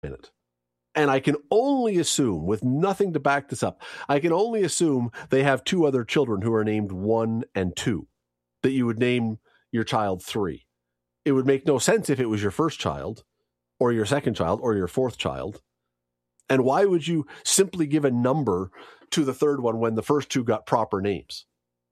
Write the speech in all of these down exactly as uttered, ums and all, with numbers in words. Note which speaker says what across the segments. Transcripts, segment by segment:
Speaker 1: minute. And I can only assume, with nothing to back this up, I can only assume they have two other children who are named one and two, that you would name your child three. It would make no sense if it was your first child or your second child or your fourth child. And why would you simply give a number to the third one when the first two got proper names?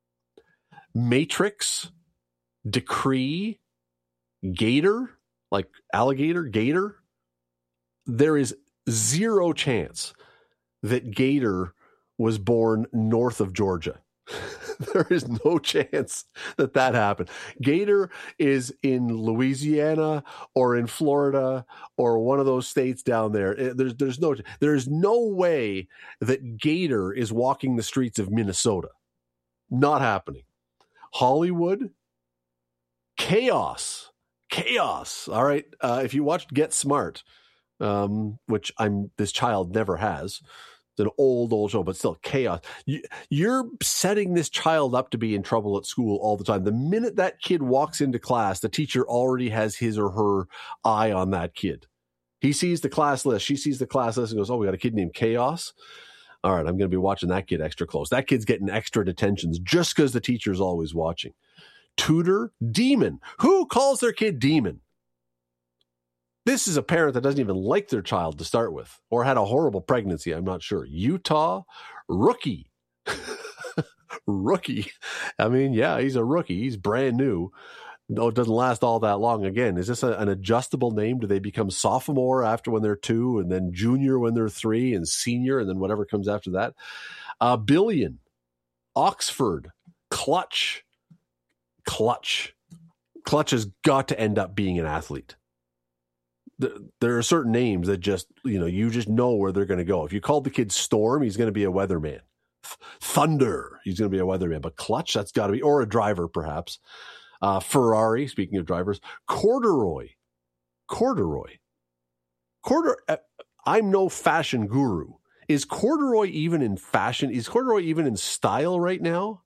Speaker 1: Matrix, Decree, Gator, like alligator, Gator. There is zero chance that Gator was born north of Georgia. There is no chance that that happened. Gator is in Louisiana or in Florida or one of those states down there. There's there's no there's no way that Gator is walking the streets of Minnesota. Not happening. Hollywood, chaos, chaos. All right. Uh, if you watched Get Smart, um, which I'm this child never has. It's an old, old show, but still chaos. You, you're setting this child up to be in trouble at school all the time. The minute that kid walks into class, the teacher already has his or her eye on that kid. He sees the class list. She sees the class list and goes, oh, we got a kid named Chaos. All right, I'm going to be watching that kid extra close. That kid's getting extra detentions just because the teacher's always watching. Tutor, Demon. Who calls their kid Demon? This is a parent that doesn't even like their child to start with, or had a horrible pregnancy. I'm not sure. Utah, Rookie. Rookie. I mean, yeah, he's a rookie. He's brand new. No, it doesn't last all that long. Again, is this a, an adjustable name? Do they become sophomore after when they're two, and then junior when they're three, and senior, and then whatever comes after that? Uh, Billion, Oxford, Clutch. Clutch. Clutch has got to end up being an athlete. There are certain names that just, you know, you just know where they're going to go. If you called the kid Storm, he's going to be a weatherman. Thunder, he's going to be a weatherman. But Clutch, that's got to be, or a driver perhaps. Uh, Ferrari, speaking of drivers. Corduroy. Corduroy. Corduroy. I'm no fashion guru. Is corduroy even in fashion? Is corduroy even in style right now?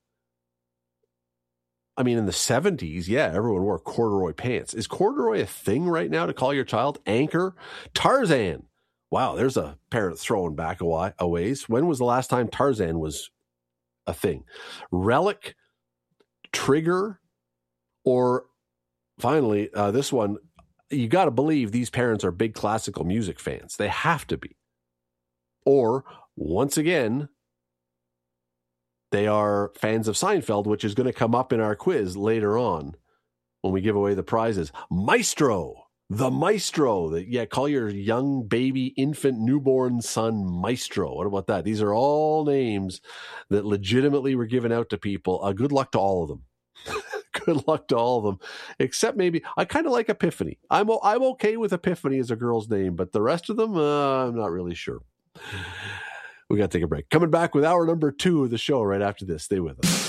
Speaker 1: I mean, in the seventies, yeah, everyone wore corduroy pants. Is corduroy a thing right now to call your child? Anchor, Tarzan. Wow, there's a parent throwing back a, a ways. When was the last time Tarzan was a thing? Relic, Trigger, or finally, uh, this one, you got to believe these parents are big classical music fans. They have to be. Or, once again, they are fans of Seinfeld, which is going to come up in our quiz later on when we give away the prizes. Maestro, the Maestro. The, yeah, call your young baby, infant, newborn son Maestro. What about that? These are all names that legitimately were given out to people. Uh, good luck to all of them. Good luck to all of them, except maybe I kind of like Epiphany. I'm I'm okay with Epiphany as a girl's name, but the rest of them, uh, I'm not really sure. We got to take a break. Coming back with hour number two of the show right after this. Stay with us.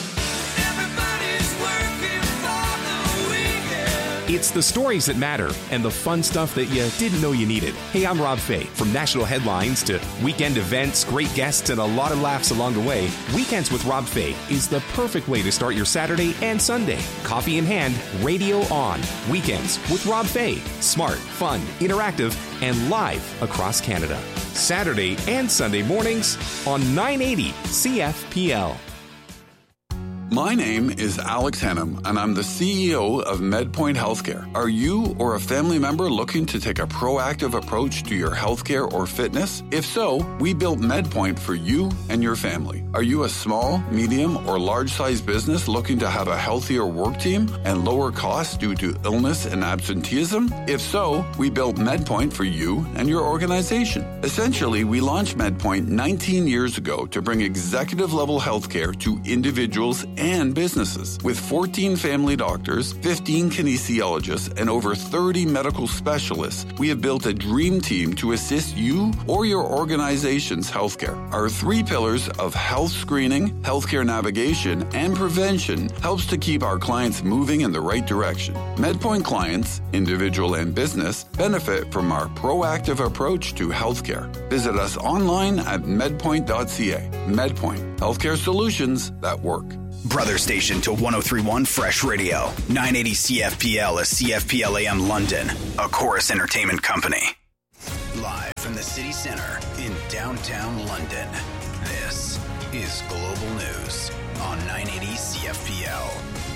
Speaker 2: It's the stories that matter and the fun stuff that you didn't know you needed. Hey, I'm Rob Fay. From national headlines to weekend events, great guests, and a lot of laughs along the way, Weekends with Rob Fay is the perfect way to start your Saturday and Sunday. Coffee in hand, radio on. Weekends with Rob Fay. Smart, fun, interactive, and live across Canada. Saturday and Sunday mornings on nine eighty C F P L.
Speaker 3: My name is Alex Hennum, and I'm the C E O of MedPoint Healthcare. Are you or a family member looking to take a proactive approach to your healthcare or fitness? If so, we built MedPoint for you and your family. Are you a small, medium, or large-sized business looking to have a healthier work team and lower costs due to illness and absenteeism? If so, we built MedPoint for you and your organization. Essentially, we launched MedPoint nineteen years ago to bring executive-level healthcare to individuals and businesses. With fourteen family doctors, fifteen kinesiologists, and over thirty medical specialists, we have built a dream team to assist you or your organization's healthcare. Our three pillars of health screening, healthcare navigation, and prevention helps to keep our clients moving in the right direction. MedPoint clients, individual and business, benefit from our proactive approach to healthcare. Visit us online at medpoint dot c a. MedPoint, healthcare solutions that work.
Speaker 4: Brother station to one oh three point one Fresh Radio. nine eighty C F P L is C F P L A M London, a Chorus Entertainment company. Live from the city center in downtown London. This is Global News on nine eighty C F P L.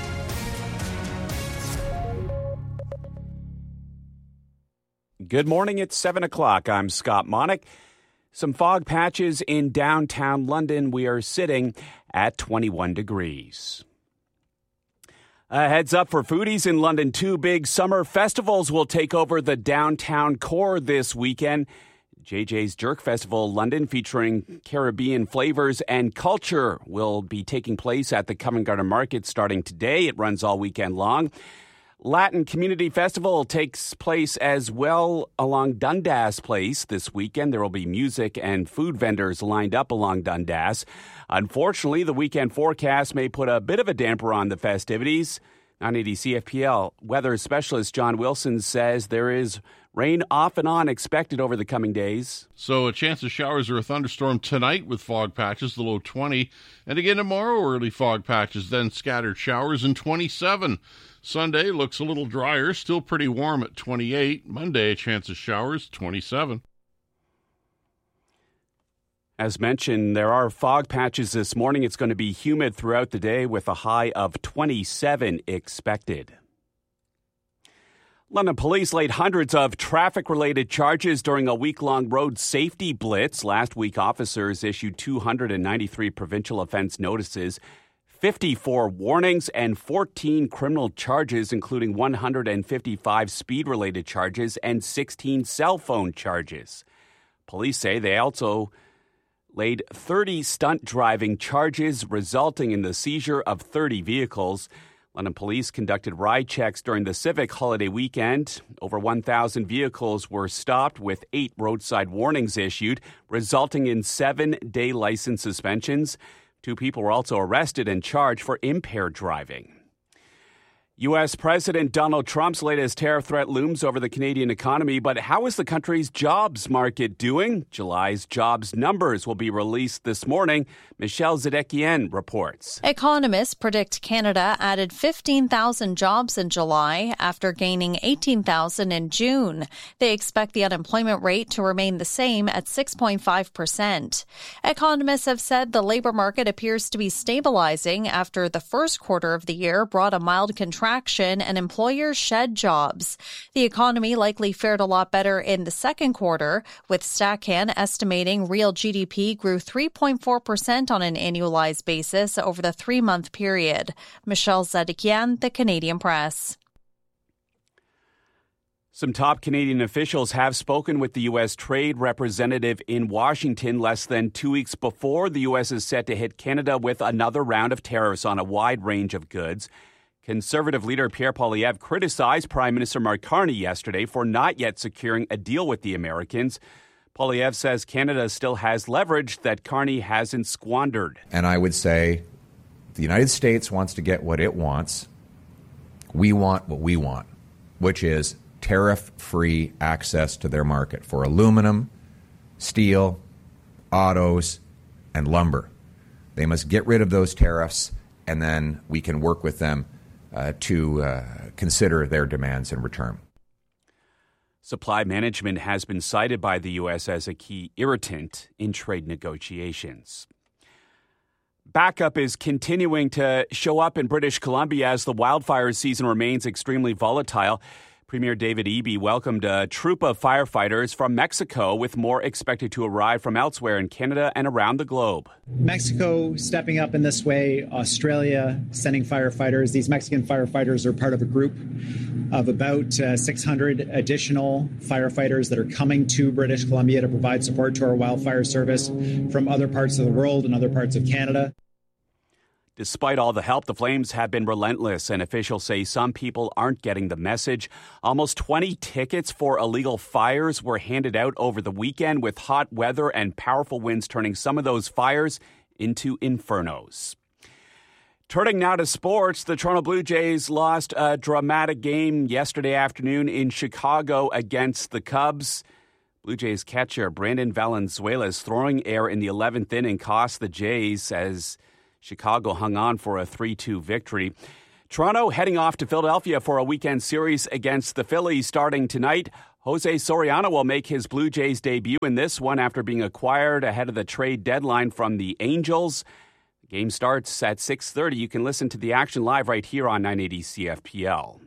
Speaker 5: Good morning, it's seven o'clock. I'm Scott Monick. Some fog patches in downtown London. We are sitting at twenty-one degrees. A heads up for foodies in London. Two big summer festivals will take over the downtown core this weekend. J J's Jerk Festival London, featuring Caribbean flavors and culture, will be taking place at the Covent Garden Market starting today. It runs all weekend long. Latin Community Festival takes place as well along Dundas Place this weekend. There will be music and food vendors lined up along Dundas. Unfortunately, the weekend forecast may put a bit of a damper on the festivities. nine eighty C F P L weather specialist John Wilson says there is rain off and on expected over the coming days.
Speaker 6: So a chance of showers or a thunderstorm tonight with fog patches, the low twenty. And again tomorrow, early fog patches, then scattered showers and twenty-seven. Sunday looks a little drier, still pretty warm at twenty-eight. Monday, a chance of showers, twenty-seven.
Speaker 5: As mentioned, there are fog patches this morning. It's going to be humid throughout the day with a high of twenty-seven expected. London police laid hundreds of traffic-related charges during a week-long road safety blitz. Last week, officers issued two hundred ninety-three provincial offense notices, fifty-four warnings, and fourteen criminal charges, including one hundred fifty-five speed-related charges and sixteen cell phone charges. Police say they also laid thirty stunt driving charges, resulting in the seizure of thirty vehicles. London police conducted ride checks during the civic holiday weekend. Over one thousand vehicles were stopped with eight roadside warnings issued, resulting in seven-day license suspensions. Two people were also arrested and charged for impaired driving. U S. President Donald Trump's latest tariff threat looms over the Canadian economy, but how is the country's jobs market doing? July's jobs numbers will be released this morning. Michelle Zedekian reports.
Speaker 7: Economists predict Canada added fifteen thousand jobs in July after gaining eighteen thousand in June. They expect the unemployment rate to remain the same at six point five percent. Economists have said the labor market appears to be stabilizing after the first quarter of the year brought a mild contraction and employers shed jobs. The economy likely fared a lot better in the second quarter, with Stacan estimating real G D P grew three point four percent on an annualized basis over the three-month period. Michelle Zedekian, The Canadian Press.
Speaker 5: Some top Canadian officials have spoken with the U S trade representative in Washington less than two weeks before the U S is set to hit Canada with another round of tariffs on a wide range of goods. Conservative leader Pierre Poilievre criticized Prime Minister Mark Carney yesterday for not yet securing a deal with the Americans. Poilievre says Canada still has leverage that Carney hasn't squandered.
Speaker 8: And I would say the United States wants to get what it wants. We want what we want, which is tariff-free access to their market for aluminum, steel, autos, and lumber. They must get rid of those tariffs, and then we can work with them Uh, to uh, consider their demands in return.
Speaker 5: Supply management has been cited by the U S as a key irritant in trade negotiations. Backup is continuing to show up in British Columbia as the wildfire season remains extremely volatile. Premier David Eby welcomed a troop of firefighters from Mexico, with more expected to arrive from elsewhere in Canada and around the globe.
Speaker 9: Mexico stepping up in this way, Australia sending firefighters. These Mexican firefighters are part of a group of about uh, six hundred additional firefighters that are coming to British Columbia to provide support to our wildfire service from other parts of the world and other parts of Canada.
Speaker 5: Despite all the help, the flames have been relentless, and officials say some people aren't getting the message. Almost twenty tickets for illegal fires were handed out over the weekend, with hot weather and powerful winds turning some of those fires into infernos. Turning now to sports, the Toronto Blue Jays lost a dramatic game yesterday afternoon in Chicago against the Cubs. Blue Jays catcher Brandon Valenzuela's throwing error in the eleventh inning cost the Jays as Chicago hung on for a three two victory. Toronto heading off to Philadelphia for a weekend series against the Phillies starting tonight, Jose Soriano will make his Blue Jays debut in this one after being acquired ahead of the trade deadline from the Angels. The game starts at six thirty. You can listen to the action live right here on nine eighty C F P L.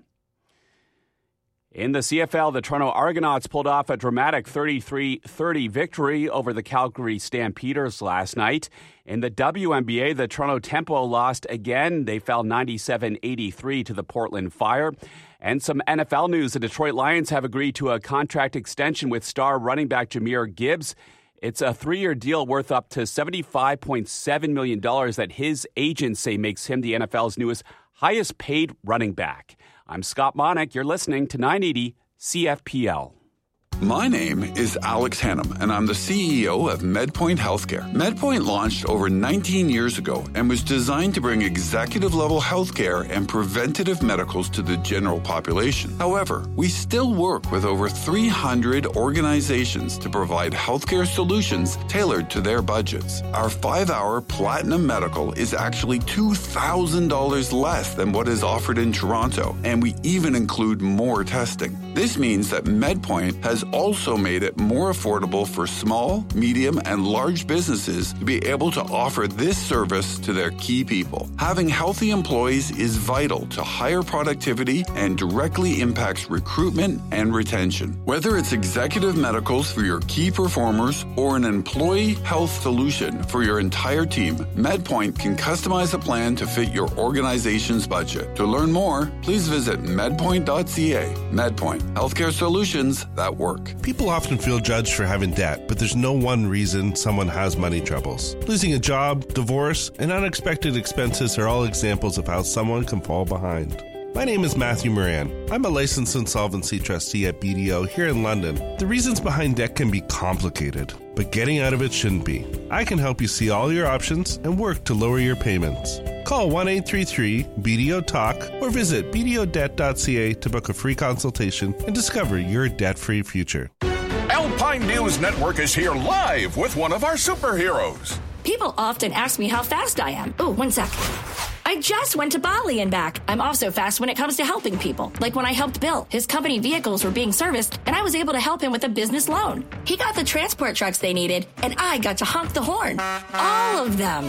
Speaker 5: In the C F L, the Toronto Argonauts pulled off a dramatic thirty-three thirty victory over the Calgary Stampeders last night. In the W N B A, the Toronto Tempo lost again. They fell ninety-seven eighty-three to the Portland Fire. And some N F L news. The Detroit Lions have agreed to a contract extension with star running back Jahmyr Gibbs. It's a three-year deal worth up to seventy-five point seven million dollars that his agents say makes him the N F L's newest highest-paid running back. I'm Scott Monick. You're listening to nine eighty C F P L.
Speaker 3: My name is Alex Hannum, and I'm the C E O of MedPoint Healthcare. MedPoint launched over nineteen years ago and was designed to bring executive-level healthcare and preventative medicals to the general population. However, we still work with over three hundred organizations to provide healthcare solutions tailored to their budgets. Our five-hour Platinum Medical is actually two thousand dollars less than what is offered in Toronto, and we even include more testing. This means that MedPoint has also made it more affordable for small, medium, and large businesses to be able to offer this service to their key people. Having healthy employees is vital to higher productivity and directly impacts recruitment and retention. Whether it's executive medicals for your key performers or an employee health solution for your entire team, MedPoint can customize a plan to fit your organization's budget. To learn more, please visit medpoint dot c a. MedPoint, healthcare solutions that work.
Speaker 10: People often feel judged for having debt, but there's no one reason someone has money troubles. Losing a job, divorce, and unexpected expenses are all examples of how someone can fall behind. My name is Matthew Moran. I'm a licensed insolvency trustee at B D O here in London. The reasons behind debt can be complicated, but getting out of it shouldn't be. I can help you see all your options and work to lower your payments. Call one eight three three B D O talk or visit b d o debt dot c a to book a free consultation and discover your debt-free future.
Speaker 11: Alpine News Network is here live with one of our superheroes.
Speaker 12: People often ask me how fast I am. Oh, one sec. I just went to Bali and back. I'm also fast when it comes to helping people. Like when I helped Bill. His company vehicles were being serviced, and I was able to help him with a business loan. He got the transport trucks they needed, and I got to honk the horn. All of them.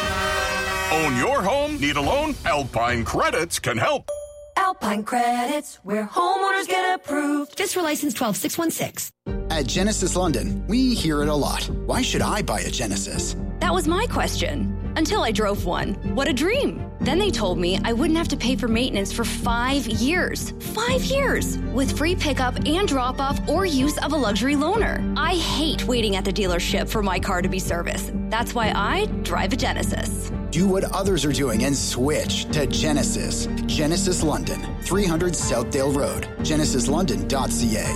Speaker 11: Own your home? Need a loan? Alpine Credits can help.
Speaker 13: Alpine Credits, where homeowners get approved.
Speaker 12: Fiscal license twelve six one six.
Speaker 4: At Genesis London, we hear it a lot. Why should I buy a Genesis?
Speaker 14: That was my question. Until I drove one. What a dream. Then they told me I wouldn't have to pay for maintenance for five years. Five years! With free pickup and drop-off or use of a luxury loaner. I hate waiting at the dealership for my car to be serviced. That's why I drive a Genesis.
Speaker 4: Do what others are doing and switch to Genesis. Genesis London, three hundred Southdale Road. genesis london dot c a.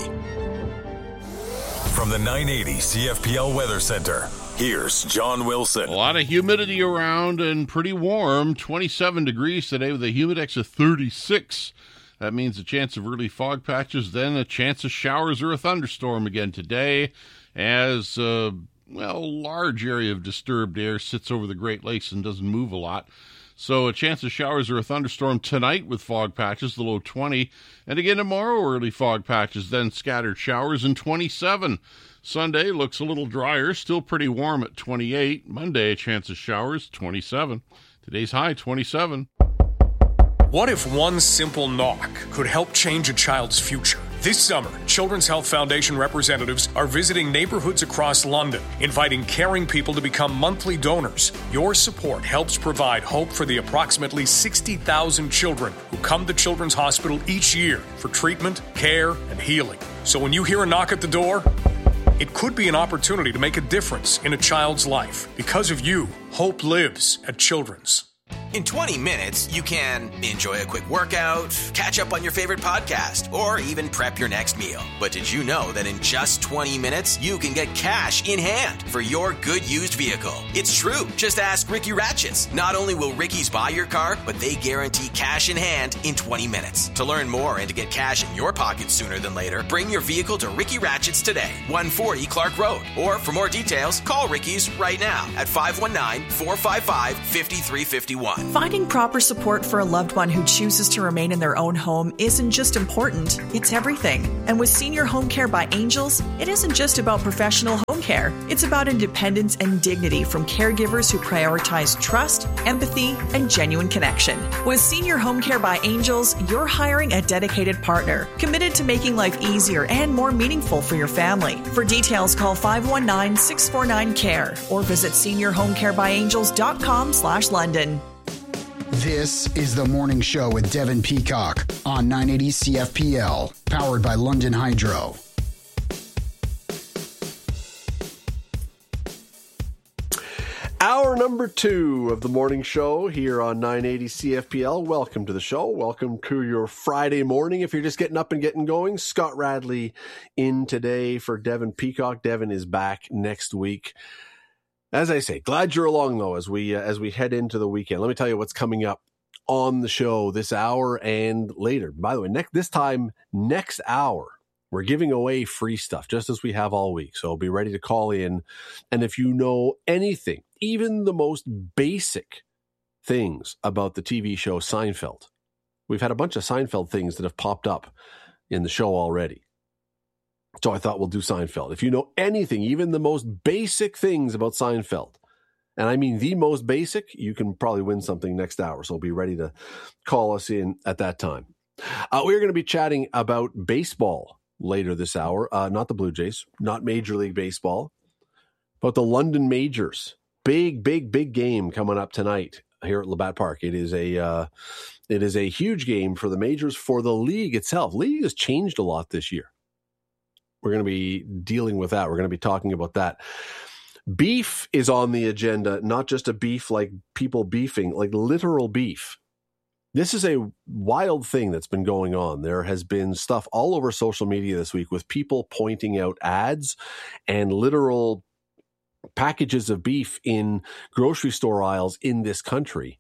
Speaker 15: From the nine eighty C F P L Weather Center, here's John Wilson.
Speaker 6: A lot of humidity around and pretty warm. twenty-seven degrees today with a humidex of thirty-six. That means a chance of early fog patches, then a chance of showers or a thunderstorm again today as a, well, large area of disturbed air sits over the Great Lakes and doesn't move a lot. So a chance of showers or a thunderstorm tonight with fog patches, the low twenty. And again tomorrow, early fog patches, then scattered showers and twenty-seven. Sunday looks a little drier, still pretty warm at twenty-eight. Monday, a chance of showers, twenty-seven. Today's high, twenty-seven.
Speaker 16: What if one simple knock could help change a child's future? This summer, Children's Health Foundation representatives are visiting neighborhoods across London, inviting caring people to become monthly donors. Your support helps provide hope for the approximately sixty thousand children who come to Children's Hospital each year for treatment, care, and healing. So when you hear a knock at the door, it could be an opportunity to make a difference in a child's life. Because of you, hope lives at Children's.
Speaker 17: In twenty minutes, you can enjoy a quick workout, catch up on your favorite podcast, or even prep your next meal. But did you know that in just twenty minutes, you can get cash in hand for your good used vehicle? It's true. Just ask Ricky Ratchets. Not only will Ricky's buy your car, but they guarantee cash in hand in twenty minutes. To learn more and to get cash in your pocket sooner than later, bring your vehicle to Ricky Ratchets today, one forty Clark Road. Or for more details, call Ricky's right now at five one nine, four five five, five three five one.
Speaker 18: Finding proper support for a loved one who chooses to remain in their own home isn't just important, it's everything. And with Senior Home Care by Angels, it isn't just about professional home care. It's about independence and dignity from caregivers who prioritize trust, empathy, and genuine connection. With Senior Home Care by Angels, you're hiring a dedicated partner, committed to making life easier and more meaningful for your family. For details, call five one nine, six four nine, C A R E or visit senior home care by angels dot com slash London.
Speaker 19: This is The Morning Show with Devin Peacock on nine eighty C F P L, powered by London Hydro.
Speaker 1: Hour number two of The Morning Show here on nine eighty C F P L. Welcome to the show. Welcome to your Friday morning. If you're just getting up and getting going, Scott Radley in today for Devin Peacock. Devin is back next week. As I say, glad you're along, though, as we uh, as we head into the weekend. Let me tell you what's coming up on the show this hour and later. By the way, next this time, next hour, we're giving away free stuff, just as we have all week. So be ready to call in. And if you know anything, even the most basic things about the T V show Seinfeld, we've had a bunch of Seinfeld things that have popped up in the show already. So I thought we'll do Seinfeld. If you know anything, even the most basic things about Seinfeld, and I mean the most basic, you can probably win something next hour. So be ready to call us in at that time. Uh, we're going to be chatting about baseball later this hour. Uh, not the Blue Jays, not Major League Baseball, but the London Majors. Big, big, big game coming up tonight here at Labatt Park. It is a uh, it is a huge game for the Majors, for the league itself. League has changed a lot this year. We're going to be dealing with that. We're going to be talking about that. Beef is on the agenda, not just a beef like people beefing, like literal beef. This is a wild thing that's been going on. There has been stuff all over social media this week with people pointing out ads and literal packages of beef in grocery store aisles in this country,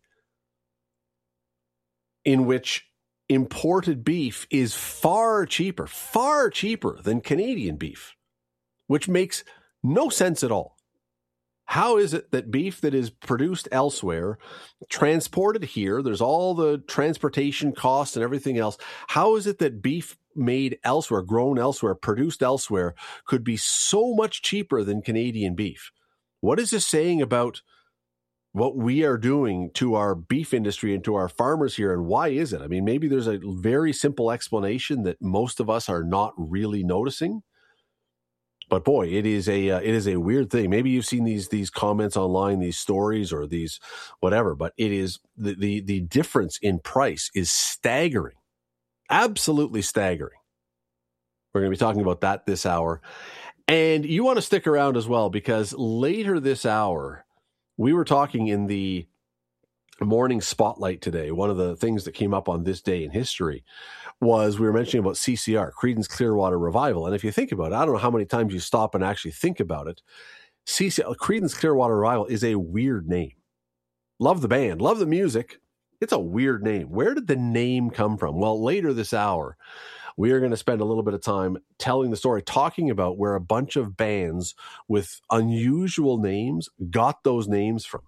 Speaker 1: in which imported beef is far cheaper, far cheaper than Canadian beef, which makes no sense at all. How is it that beef that is produced elsewhere, transported here, there's all the transportation costs and everything else, how is it that beef made elsewhere, grown elsewhere, produced elsewhere, could be so much cheaper than Canadian beef? What is this saying about what we are doing to our beef industry and to our farmers here, and why is it? I mean, maybe there's a very simple explanation that most of us are not really noticing. But boy, it is a uh, it is a weird thing. Maybe you've seen these these comments online, these stories, or these whatever. But it is the the the difference in price is staggering, absolutely staggering. We're going to be talking about that this hour, and you want to stick around as well, because later this hour, we were talking in the morning spotlight today. One of the things that came up on this day in history was we were mentioning about C C R, Creedence Clearwater Revival. And if you think about it, I don't know how many times you stop and actually think about it. C C R, Creedence Clearwater Revival is a weird name. Love the band, love the music. It's a weird name. Where did the name come from? Well, later this hour, we are going to spend a little bit of time telling the story, talking about where a bunch of bands with unusual names got those names from.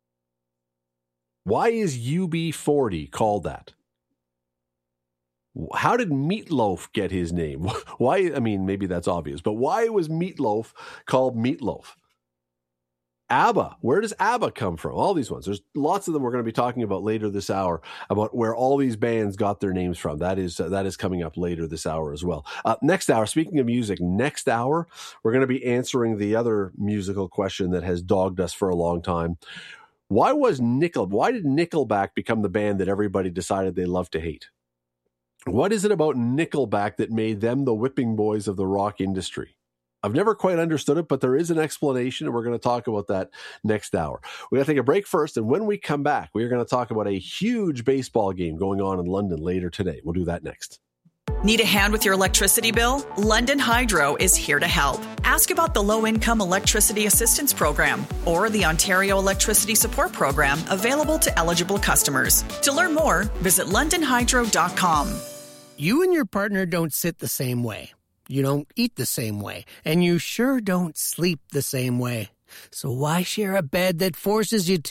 Speaker 1: Why is U B forty called that? How did Meatloaf get his name? Why? I mean, maybe that's obvious, but why was Meatloaf called Meatloaf? ABBA, where does ABBA come from? All these ones. There's lots of them we're going to be talking about later this hour, about where all these bands got their names from. That is uh, that is coming up later this hour as well. Uh, next hour, speaking of music, next hour, we're going to be answering the other musical question that has dogged us for a long time. Why was Nickel, why did Nickelback become the band that everybody decided they loved to hate? What is it about Nickelback that made them the whipping boys of the rock industry? I've never quite understood it, but there is an explanation, and we're going to talk about that next hour. We got to take a break first, and when we come back, we are going to talk about a huge baseball game going on in London later today. We'll do that next.
Speaker 18: Need a hand with your electricity bill? London Hydro is here to help. Ask about the Low-Income Electricity Assistance Program or the Ontario Electricity Support Program, available to eligible customers. To learn more, visit london hydro dot com.
Speaker 20: You and your partner don't sit the same way. You don't eat the same way. And you sure don't sleep the same way. So why share a bed that forces you to?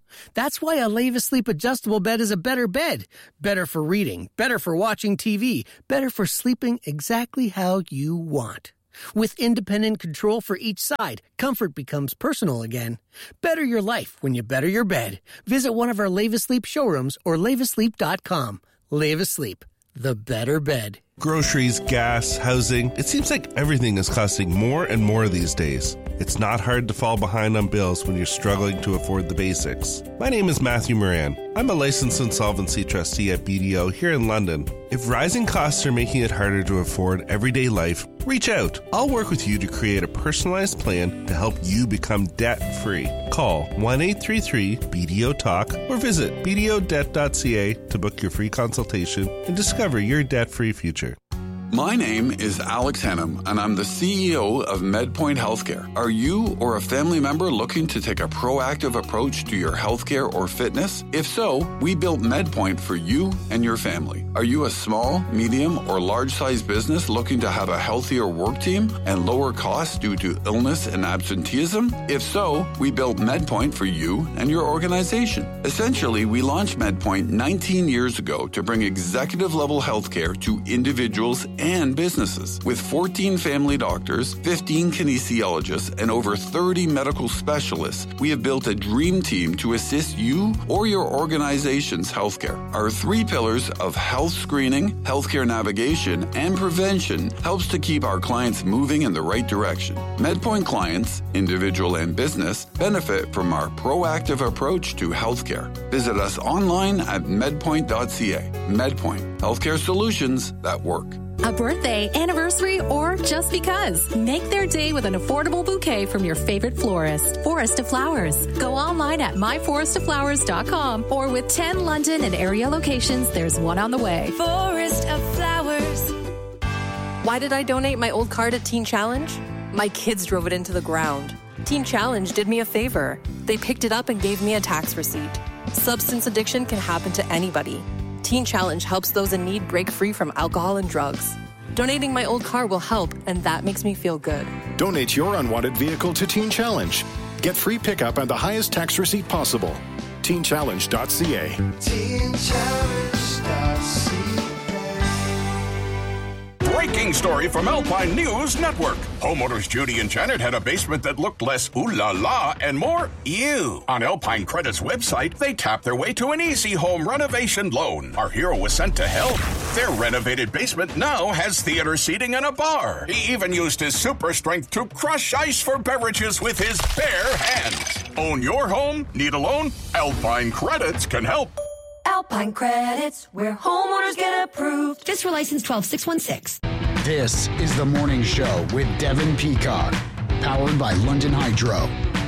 Speaker 20: That's why a Leva Sleep adjustable bed is a better bed. Better for reading, better for watching T V, better for sleeping exactly how you want. With independent control for each side, comfort becomes personal again. Better your life when you better your bed. Visit one of our Leva Sleep showrooms or leva sleep dot com. Leva Sleep, the better bed.
Speaker 10: Groceries, gas, housing. It seems like everything is costing more and more these days. It's not hard to fall behind on bills when you're struggling to afford the basics. My name is Matthew Moran. I'm a licensed insolvency trustee at B D O here in London. If rising costs are making it harder to afford everyday life, reach out. I'll work with you to create a personalized plan to help you become debt-free. Call one eight three three B D O talk or visit b d o debt dot c a to book your free consultation and discover your debt-free future.
Speaker 3: My name is Alex Henham, and I'm the C E O of MedPoint Healthcare. Are you or a family member looking to take a proactive approach to your healthcare or fitness? If so, we built MedPoint for you and your family. Are you a small, medium, or large-sized business looking to have a healthier work team and lower costs due to illness and absenteeism? If so, we built MedPoint for you and your organization. Essentially, we launched MedPoint nineteen years ago to bring executive-level healthcare to individuals and businesses. With fourteen family doctors, fifteen kinesiologists, and over thirty medical specialists, we have built a dream team to assist you or your organization's healthcare. Our three pillars of health screening, healthcare navigation, and prevention helps to keep our clients moving in the right direction. MedPoint clients, individual and business, benefit from our proactive approach to healthcare. Visit us online at medpoint dot c a. MedPoint, healthcare solutions that work.
Speaker 21: A birthday, anniversary, or just because. Make their day with an affordable bouquet from your favorite florist. Forest of Flowers. Go online at my forest of flowers dot com or with ten London and area locations, there's one on the way.
Speaker 22: Forest of Flowers.
Speaker 23: Why did I donate my old car to Teen Challenge? My kids drove it into the ground. Teen Challenge did me a favor. They picked it up and gave me a tax receipt. Substance addiction can happen to anybody. Teen Challenge helps those in need break free from alcohol and drugs. Donating my old car will help, and that makes me feel good.
Speaker 24: Donate your unwanted vehicle to Teen Challenge. Get free pickup and the highest tax receipt possible. teen challenge dot c a. teen challenge dot c a.
Speaker 11: Breaking story from Alpine News Network. Homeowners Judy and Janet had a basement that looked less ooh la la and more ew. On Alpine Credit's website, they tapped their way to an easy home renovation loan. Our hero was sent to help. Their renovated basement now has theater seating and a bar. He even used his super strength to crush ice for beverages with his bare hands. Own your home? Need a loan? Alpine Credits can help.
Speaker 13: Alpine Credits, where homeowners get approved.
Speaker 12: Fiscal license twelve six one six.
Speaker 19: This is The Morning Show with Devin Peacock, powered by London Hydro.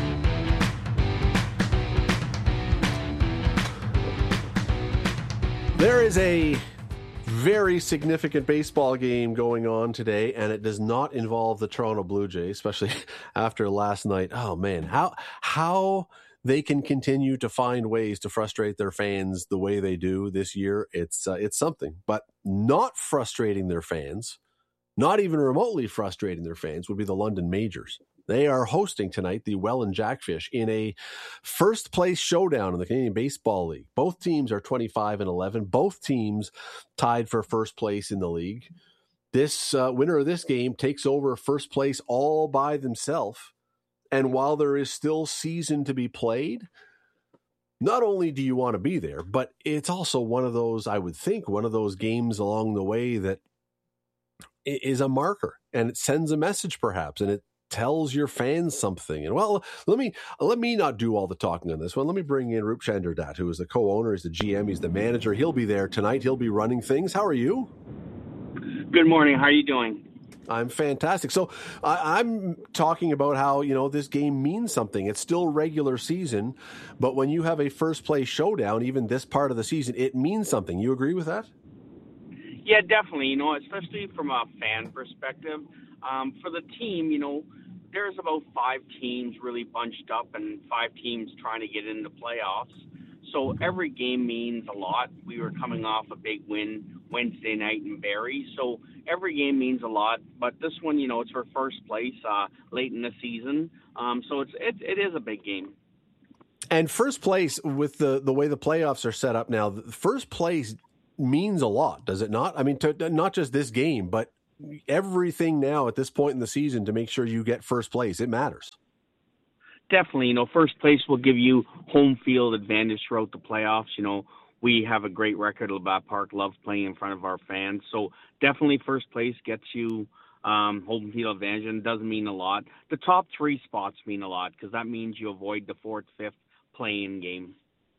Speaker 1: There is a very significant baseball game going on today, and it does not involve the Toronto Blue Jays, especially after last night. Oh, man, how how they can continue to find ways to frustrate their fans the way they do this year, it's uh, it's something. But not frustrating their fans, not even remotely frustrating their fans, would be the London Majors. They are hosting tonight the Welland Jackfish in a first-place showdown in the Canadian Baseball League. Both teams are twenty-five and eleven. Both teams tied for first place in the league. This uh, winner of this game takes over first place all by themselves. And while there is still season to be played, not only do you want to be there, but it's also one of those, I would think, one of those games along the way that is a marker, and it sends a message perhaps, and it tells your fans something. And well, let me let me not do all the talking on this one. Let me bring in Roop Chanderdat, who is the co-owner, he's the G M, he's the manager. He'll be there tonight. He'll be running things. How are you?
Speaker 25: Good morning. How are you doing?
Speaker 1: I'm fantastic. So I, I'm talking about how, you know, this game means something. It's still regular season, but when you have a first place showdown, even this part of the season, it means something. You agree with that?
Speaker 25: Yeah, definitely. You know, especially from a fan perspective. Um, for the team, you know, there's about five teams really bunched up and five teams trying to get into playoffs. So every game means a lot. We were coming off a big win Wednesday night in Barrie. So every game means a lot. But this one, you know, it's for first place uh, late in the season. Um, so it's it, it is a big game.
Speaker 1: And first place, with the, the way the playoffs are set up now, first place means a lot, does it not? I mean, to, not just this game, but everything now at this point in the season to make sure you get first place. It matters.
Speaker 25: Definitely. You know, first place will give you home field advantage throughout the playoffs. You know, we have a great record. Labatt Park loves playing in front of our fans. So definitely first place gets you um, home field advantage, and doesn't mean a lot. The top three spots mean a lot because that means you avoid the fourth, fifth play-in game.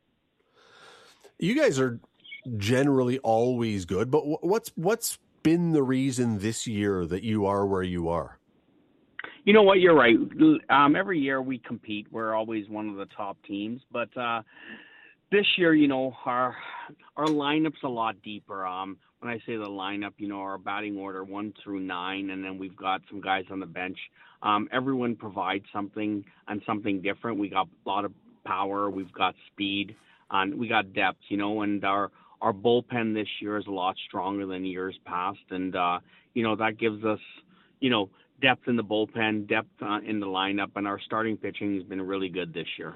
Speaker 1: You guys are generally always good, but what's what's been the reason this year that you are where you are?
Speaker 25: You know what? You're right. Um, every year we compete. We're always one of the top teams, but uh, this year, you know, our our lineup's a lot deeper. Um, when I say the lineup, you know, our batting order one through nine, and then we've got some guys on the bench. Um, everyone provides something and something different. We got a lot of power. We've got speed, and we got depth. You know, and our our bullpen this year is a lot stronger than years past, and uh, you know that gives us, you know, depth in the bullpen, depth uh, in the lineup, and our starting pitching has been really good this year.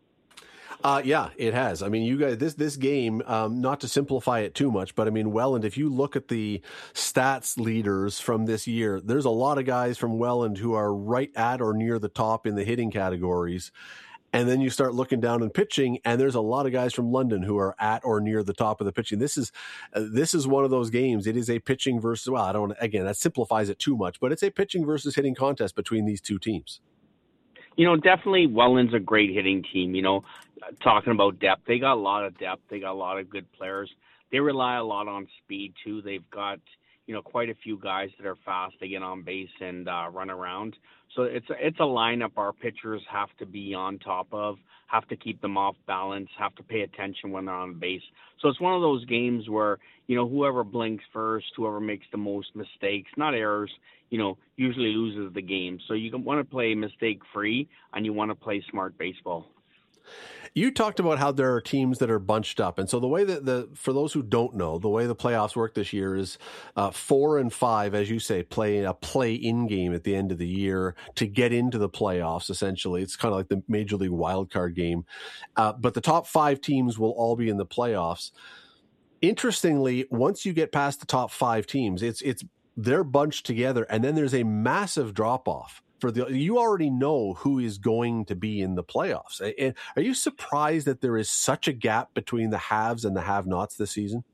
Speaker 1: Uh, yeah, it has. I mean, you guys, this this game, um, not to simplify it too much, but I mean, Welland, if you look at the stats leaders from this year, there's a lot of guys from Welland who are right at or near the top in the hitting categories. And then you start looking down and pitching, and there's a lot of guys from London who are at or near the top of the pitching. This is uh, this is one of those games. It is a pitching versus, well, I don't, again, that simplifies it too much, but it's a pitching versus hitting contest between these two teams.
Speaker 25: You know, definitely Welland's a great hitting team. You know, talking about depth, they got a lot of depth. They got a lot of good players. They rely a lot on speed, too. They've got, you know, quite a few guys that are fast. They get on base and uh, run around. So it's a, it's a lineup our pitchers have to be on top of, have to keep them off balance, have to pay attention when they're on base. So it's one of those games where, you know, whoever blinks first, whoever makes the most mistakes, not errors, you know, usually loses the game. So you want to play mistake-free, and you want to play smart baseball.
Speaker 1: You talked about how there are teams that are bunched up. And so the way that the, for those who don't know, the way the playoffs work this year is uh, four and five, as you say, play a play-in game at the end of the year to get into the playoffs, essentially. It's kind of like the Major League wildcard game. Uh, but the top five teams will all be in the playoffs. Interestingly, once you get past the top five teams, it's, it's, they're bunched together, and then there's a massive drop-off. For the, you already know who is going to be in the playoffs. And are you surprised that there is such a gap between the haves and the have-nots this season?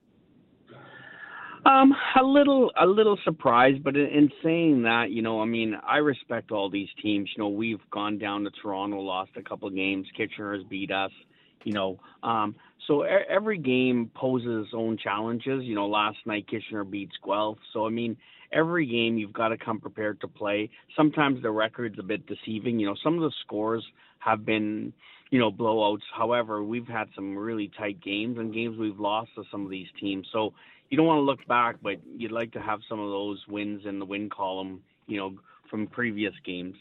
Speaker 25: Um, a little, a little surprised, but in saying that, you know, I mean, I respect all these teams. You know, we've gone down to Toronto, lost a couple of games. Kitchener has beat us. You know, um, so every game poses its own challenges. You know, last night Kitchener beats Guelph. So, I mean, every game you've got to come prepared to play. Sometimes the record's a bit deceiving. You know, some of the scores have been, you know, blowouts. However, we've had some really tight games and games we've lost to some of these teams. So you don't want to look back, but you'd like to have some of those wins in the win column, you know, from previous games.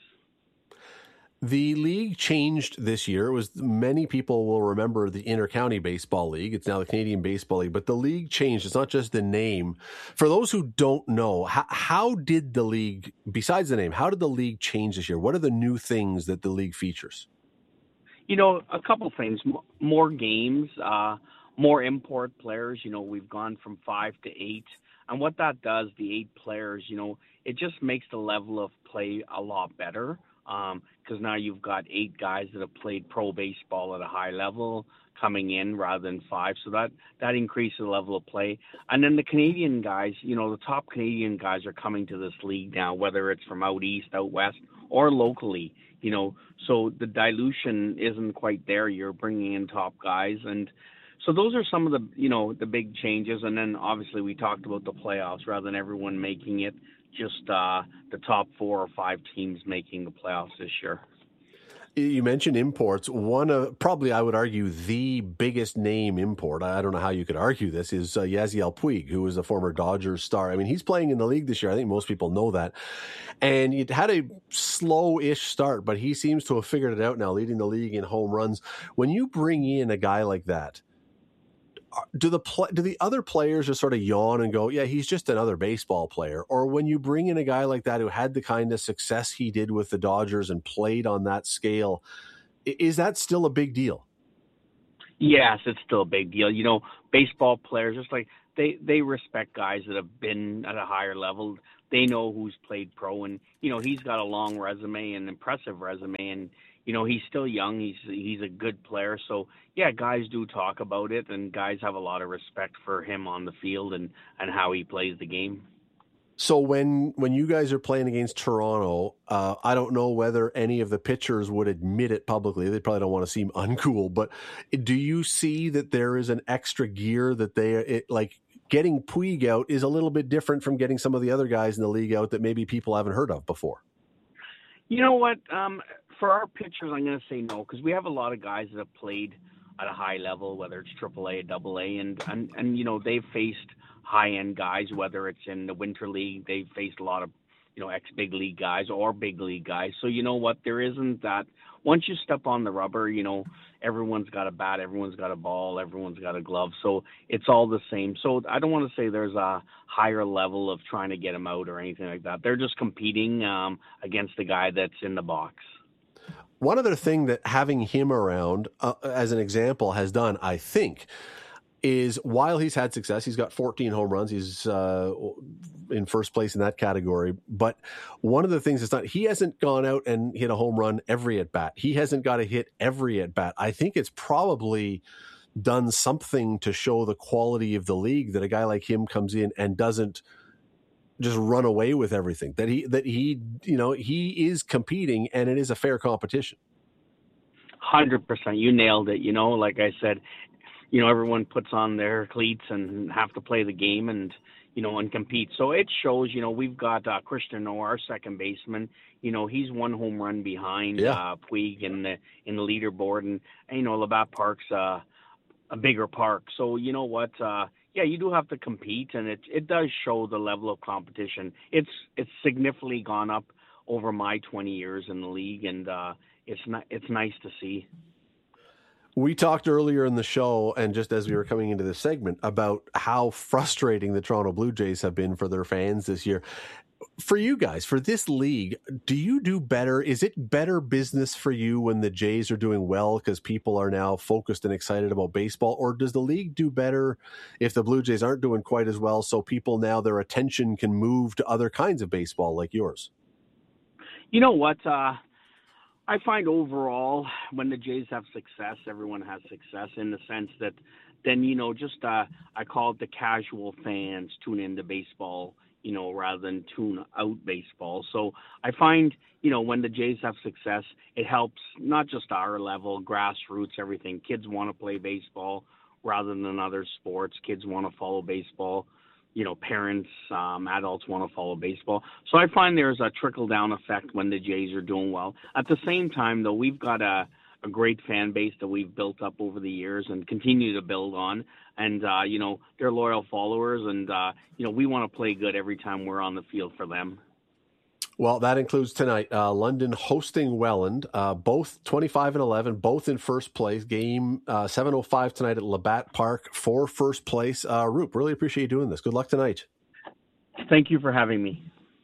Speaker 1: The league changed this year. It was, many people will remember the Inter-County Baseball League. It's now the Canadian Baseball League, but the league changed. It's not just the name. For those who don't know, how, how did the league, besides the name, how did the league change this year? What are the new things that the league features?
Speaker 25: You know, a couple things. More games, uh, more import players. You know, we've gone from five to eight. And what that does, the eight players, you know, it just makes the level of play a lot better. Um, because now you've got eight guys that have played pro baseball at a high level coming in rather than five. So that, that increases the level of play. And then the Canadian guys, you know, the top Canadian guys are coming to this league now, whether it's from out east, out west, or locally, you know. So the dilution isn't quite there. You're bringing in top guys. And so those are some of the, you know, the big changes. And then obviously we talked about the playoffs rather than everyone making it. Just uh, the top four or five teams making the playoffs this year.
Speaker 1: You mentioned imports. One of, probably I would argue, the biggest name import, I don't know how you could argue this, is uh, Yasiel Puig, who is a former Dodgers star. I mean, he's playing in the league this year. I think most people know that. And it had a slow-ish start, but he seems to have figured it out now, leading the league in home runs. When you bring in a guy like that, do the pl- do the other players just sort of yawn and go, yeah, he's just another baseball player? Or when you bring in a guy like that who had the kind of success he did with the Dodgers and played on that scale, is that still a big deal?
Speaker 25: Yes, it's still a big deal. You know, baseball players, just like they, they respect guys that have been at a higher level. They know who's played pro, and, you know, he's got a long resume, an impressive resume, and, you know, he's still young. He's he's a good player. So, yeah, guys do talk about it, and guys have a lot of respect for him on the field and, and how he plays the game.
Speaker 1: So when when you guys are playing against Toronto, uh, I don't know whether any of the pitchers would admit it publicly. They probably don't want to seem uncool, but do you see that there is an extra gear that they it, like getting Puig out is a little bit different from getting some of the other guys in the league out that maybe people haven't heard of before?
Speaker 25: You know what? Um, for our pitchers, I'm going to say no, because we have a lot of guys that have played at a high level, whether it's triple A, double A, and, and, and, you know, they've faced high-end guys, whether it's in the Winter League, they've faced a lot of, you know, ex-big league guys or big league guys. So, you know what, there isn't that. Once you step on the rubber, you know, everyone's got a bat, everyone's got a ball, everyone's got a glove. So it's all the same. So I don't want to say there's a higher level of trying to get them out or anything like that. They're just competing um, against the guy that's in the box.
Speaker 1: One other thing that having him around, uh, as an example, has done, I think, is while he's had success, he's got fourteen home runs. He's uh, in first place in that category. But one of the things is not, he hasn't gone out and hit a home run every at bat. He hasn't got to hit every at bat. I think it's probably done something to show the quality of the league that a guy like him comes in and doesn't just run away with everything. That he, that he, you know, he is competing and it is a fair competition.
Speaker 25: one hundred percent. You nailed it. You know, like I said, you know, everyone puts on their cleats and have to play the game and, you know, and compete. So it shows, you know, we've got uh, Christian Noah, our second baseman. You know, he's one home run behind yeah. uh, Puig in the in the leaderboard. And, and you know, Labatt Park's uh, a bigger park. So, you know what, uh, yeah, you do have to compete, and it it does show the level of competition. It's it's significantly gone up over my twenty years in the league, and uh, it's not, it's nice to see.
Speaker 1: We talked earlier in the show, and just as we were coming into this segment, about how frustrating the Toronto Blue Jays have been for their fans this year. For you guys, for this league, do you do better? Is it better business for you when the Jays are doing well because people are now focused and excited about baseball? Or does the league do better if the Blue Jays aren't doing quite as well, so people now, their attention can move to other kinds of baseball like yours?
Speaker 25: You know what? Uh, I find overall when the Jays have success, everyone has success in the sense that then, you know, just uh, I call it the casual fans tune into baseball, you know, rather than tune out baseball. So I find, you know, when the Jays have success, it helps not just our level, grassroots, everything. Kids want to play baseball rather than other sports. Kids want to follow baseball. You know, parents, um, adults want to follow baseball. So I find there's a trickle-down effect when the Jays are doing well. At the same time, though, we've got a, a great fan base that we've built up over the years and continue to build on. And, uh, you know, they're loyal followers. And, uh, you know, we want to play good every time we're on the field for them.
Speaker 1: Well, that includes tonight, uh, London hosting Welland, uh, both twenty-five and eleven, both in first place. Game uh, seven oh five tonight at Labatt Park for first place. Uh, Roop, really appreciate you doing this. Good luck tonight.
Speaker 25: Thank you for having me.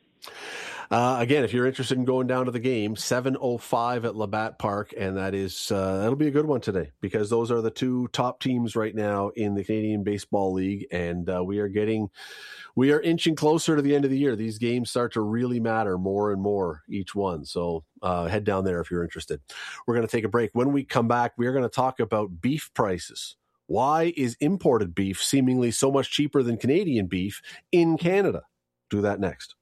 Speaker 1: Uh, again, if you're interested in going down to the game, seven oh five at Labatt Park, and that is uh, that'll be a good one today because those are the two top teams right now in the Canadian Baseball League, and uh, we are getting we are inching closer to the end of the year. These games start to really matter more and more each one. So uh, head down there if you're interested. We're going to take a break. When we come back, we are going to talk about beef prices. Why is imported beef seemingly so much cheaper than Canadian beef in Canada? Do that next.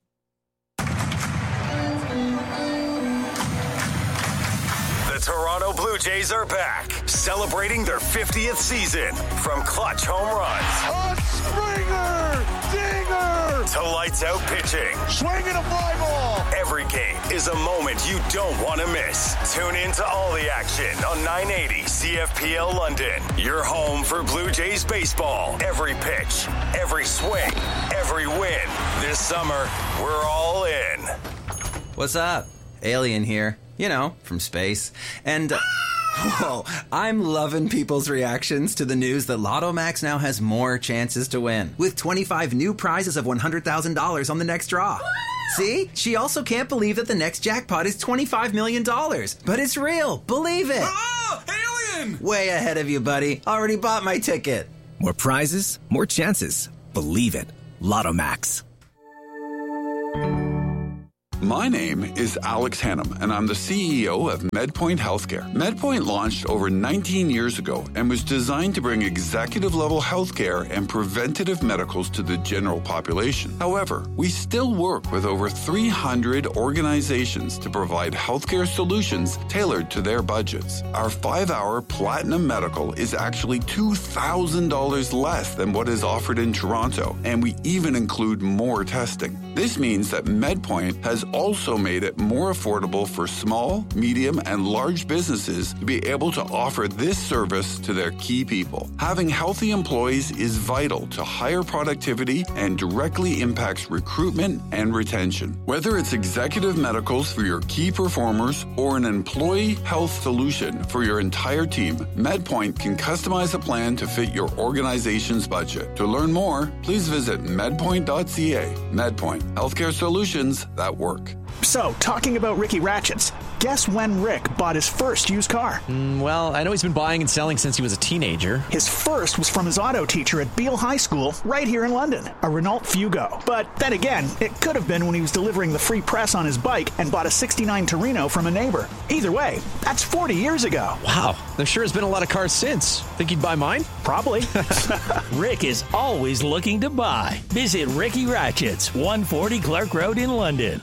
Speaker 15: Toronto Blue Jays are back, celebrating their fiftieth season. From clutch home runs,
Speaker 2: a Springer, dinger,
Speaker 15: to lights out pitching,
Speaker 2: swinging a fly ball.
Speaker 15: Every game is a moment you don't want to miss. Tune in to all the action on nine eighty C F P L London. Your home for Blue Jays baseball. Every pitch, every swing, every win. This summer, we're all in.
Speaker 5: What's up? Alien here. You know, from space. And, uh, whoa, I'm loving people's reactions to the news that Lotto Max now has more chances to win. With twenty-five new prizes of one hundred thousand dollars on the next draw. See? She also can't believe that the next jackpot is twenty-five million dollars. But it's real. Believe it.
Speaker 2: Oh,
Speaker 5: in! Way ahead of you, buddy. Already bought my ticket.
Speaker 4: More prizes, more chances. Believe it. Lotto Max.
Speaker 3: My name is Alex Hannum, and I'm the C E O of MedPoint Healthcare. MedPoint launched over nineteen years ago and was designed to bring executive-level healthcare and preventative medicals to the general population. However, we still work with over three hundred organizations to provide healthcare solutions tailored to their budgets. Our five-hour Platinum Medical is actually two thousand dollars less than what is offered in Toronto, and we even include more testing. This means that MedPoint has also made it more affordable for small, medium, and large businesses to be able to offer this service to their key people. Having healthy employees is vital to higher productivity and directly impacts recruitment and retention. Whether it's executive medicals for your key performers or an employee health solution for your entire team, MedPoint can customize a plan to fit your organization's budget. To learn more, please visit medpoint dot c a. MedPoint, healthcare solutions that work.
Speaker 7: So, talking about Ricky Ratchets, guess when Rick bought his first used car?
Speaker 8: Mm, well, I know he's been buying and selling since he was a teenager.
Speaker 7: His first was from his auto teacher at Beale High School, right here in London, a Renault Fugo. But then again, it could have been when he was delivering the free press on his bike and bought a sixty-nine Torino from a neighbor. Either way, that's forty years ago.
Speaker 8: Wow, there sure has been a lot of cars since. Think he'd buy mine?
Speaker 7: Probably.
Speaker 9: Rick is always looking to buy. Visit Ricky Ratchets, one forty Clark Road in London.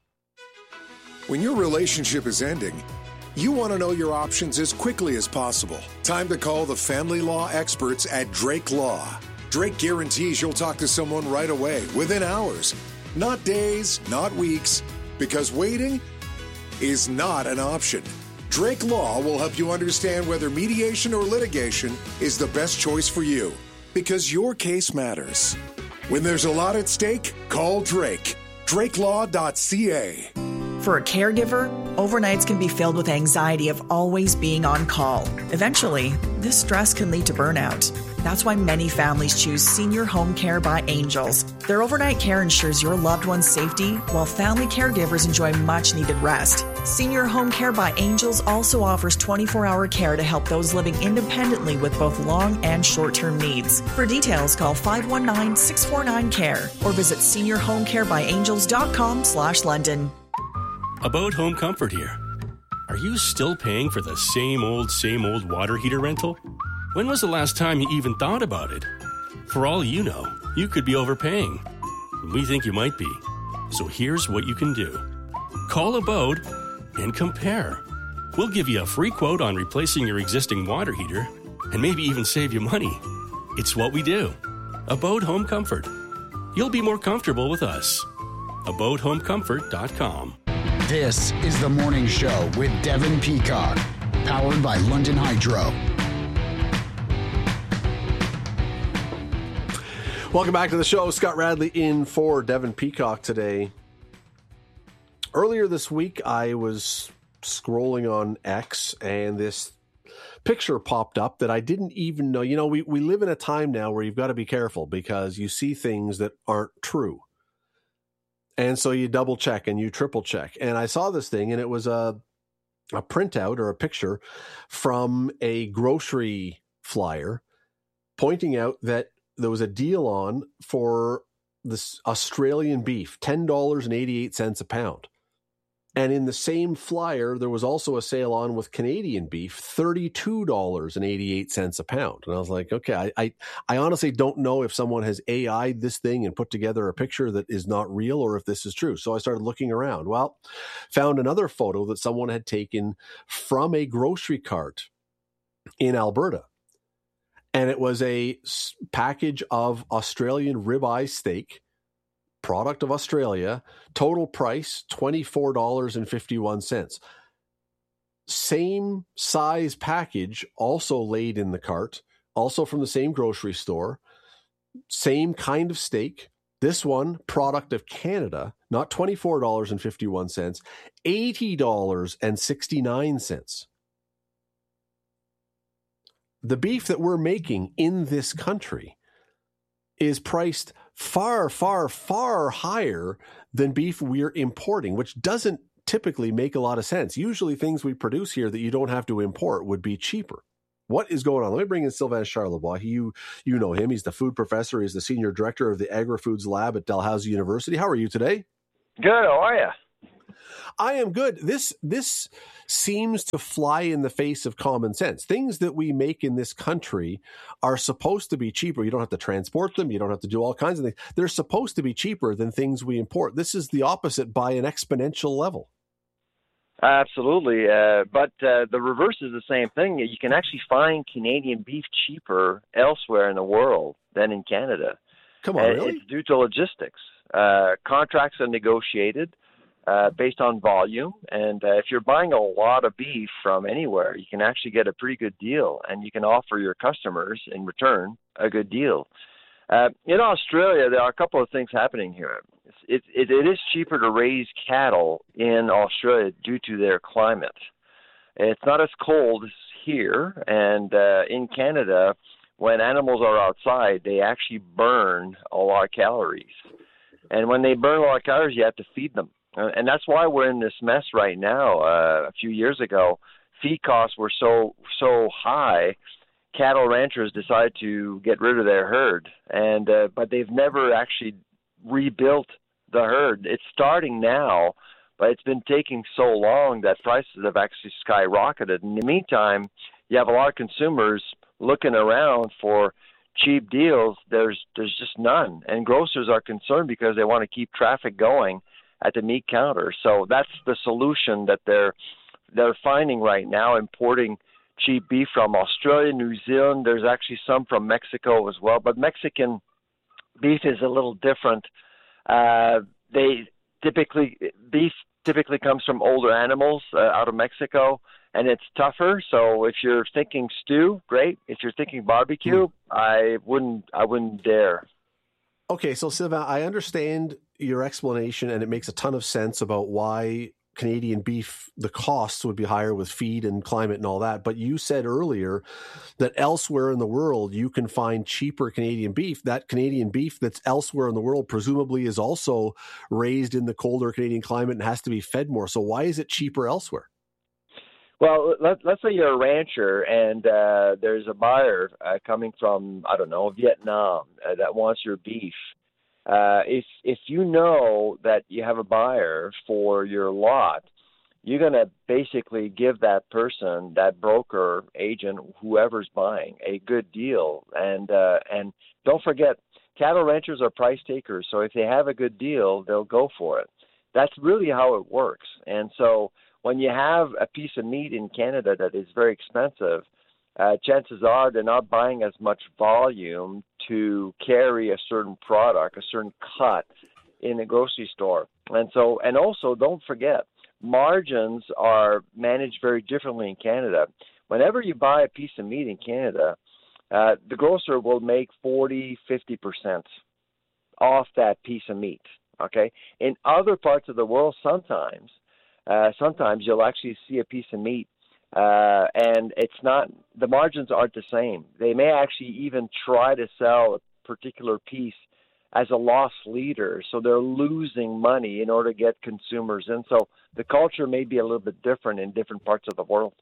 Speaker 14: When your relationship is ending, you want to know your options as quickly as possible. Time to call the family law experts at Drake Law. Drake guarantees you'll talk to someone right away, within hours. Not days, not weeks, because waiting is not an option. Drake Law will help you understand whether mediation or litigation is the best choice for you, because your case matters. When there's a lot at stake, call Drake. drake law dot c a.
Speaker 18: For a caregiver, overnights can be filled with anxiety of always being on call. Eventually, this stress can lead to burnout. That's why many families choose Senior Home Care by Angels. Their overnight care ensures your loved one's safety, while family caregivers enjoy much-needed rest. Senior Home Care by Angels also offers twenty-four hour care to help those living independently with both long and short-term needs. For details, call five one nine, six four nine, C A R E or visit senior home care by angels dot com slash London.
Speaker 26: About Home Comfort here. Are you still paying for the same old, same old water heater rental? When was the last time you even thought about it? For all you know, you could be overpaying. We think you might be. So here's what you can do. Call Abode and compare. We'll give you a free quote on replacing your existing water heater and maybe even save you money. It's what we do. Abode Home Comfort. You'll be more comfortable with us. abode home comfort dot com.
Speaker 19: This is The Morning Show with Devin Peacock, powered by London Hydro.
Speaker 1: Welcome back to the show. Scott Radley in for Devin Peacock today. Earlier this week, I was scrolling on X and this picture popped up that I didn't even know. You know, we, we live in a time now where you've got to be careful because you see things that aren't true. And so you double check and you triple check. And I saw this thing and it was a, a printout or a picture from a grocery flyer pointing out that there was a deal on for this Australian beef, ten dollars and eighty-eight cents a pound. And in the same flyer, there was also a sale on with Canadian beef, thirty-two dollars and eighty-eight cents a pound. And I was like, okay, I, I, I honestly don't know if someone has A I'd this thing and put together a picture that is not real or if this is true. So I started looking around. Well, found another photo that someone had taken from a grocery cart in Alberta. And it was a package of Australian ribeye steak, product of Australia, total price twenty-four dollars and fifty-one cents. Same size package, also laid in the cart, also from the same grocery store, same kind of steak. This one, product of Canada, not twenty-four dollars and fifty-one cents, eighty dollars and sixty-nine cents. The beef that we're making in this country is priced far, far, far higher than beef we're importing, which doesn't typically make a lot of sense. Usually things we produce here that you don't have to import would be cheaper. What is going on? Let me bring in Sylvain Charlebois. He, you, you know him. He's the food professor. He's the senior director of the Agri-Foods Lab at Dalhousie University. How are you today?
Speaker 6: Good. How are you?
Speaker 1: I am good. This this seems to fly in the face of common sense. Things that we make in this country are supposed to be cheaper. You don't have to transport them. You don't have to do all kinds of things. They're supposed to be cheaper than things we import. This is the opposite by an exponential level.
Speaker 6: Absolutely. Uh, but uh, the reverse is the same thing. You can actually find Canadian beef cheaper elsewhere in the world than in Canada.
Speaker 1: Come on,
Speaker 6: and
Speaker 1: really?
Speaker 6: It's due to logistics. Uh, contracts are negotiated Uh, based on volume, and uh, if you're buying a lot of beef from anywhere, you can actually get a pretty good deal, and you can offer your customers in return a good deal. Uh, in Australia, there are a couple of things happening here. It, it, it is cheaper to raise cattle in Australia due to their climate. It's not as cold as here, and uh, in Canada, when animals are outside, they actually burn a lot of calories. And when they burn a lot of calories, you have to feed them. Uh, and that's why we're in this mess right now. Uh, a few years ago, feed costs were so so high, cattle ranchers decided to get rid of their herd, and uh, but they've never actually rebuilt the herd. It's starting now, but it's been taking so long that prices have actually skyrocketed. In the meantime, you have a lot of consumers looking around for cheap deals. There's there's just none, and grocers are concerned because they want to keep traffic going at the meat counter. So that's the solution that they're they're finding right now, importing cheap beef from Australia, New Zealand. There's actually some from Mexico as well, but Mexican beef is a little different. Uh, they typically beef typically comes from older animals uh, out of Mexico, and it's tougher. So if you're thinking stew, great. If you're thinking barbecue, mm. I wouldn't I wouldn't dare.
Speaker 1: Okay, so Sylvain, I understand your explanation, and it makes a ton of sense about why Canadian beef, the costs would be higher with feed and climate and all that. But you said earlier that elsewhere in the world, you can find cheaper Canadian beef. That Canadian beef that's elsewhere in the world presumably is also raised in the colder Canadian climate and has to be fed more. So why is it cheaper elsewhere?
Speaker 6: Well, let, let's say you're a rancher and uh, there's a buyer uh, coming from, I don't know, Vietnam uh, that wants your beef. Uh, if if you know that you have a buyer for your lot, you're going to basically give that person, that broker, agent, whoever's buying, a good deal. And uh, and don't forget, cattle ranchers are price takers. So if they have a good deal, they'll go for it. That's really how it works. And so when you have a piece of meat in Canada that is very expensive, uh, chances are they're not buying as much volume to carry a certain product, a certain cut in a grocery store. And so, and also don't forget, margins are managed very differently in Canada. Whenever you buy a piece of meat in Canada, uh, the grocer will make forty, fifty percent off that piece of meat. Okay. In other parts of the world, sometimes, uh, sometimes you'll actually see a piece of meat Uh, and it's not, the margins aren't the same. They may actually even try to sell a particular piece as a loss leader, so they're losing money in order to get consumers in. So the culture may be a little bit different in different parts of the world.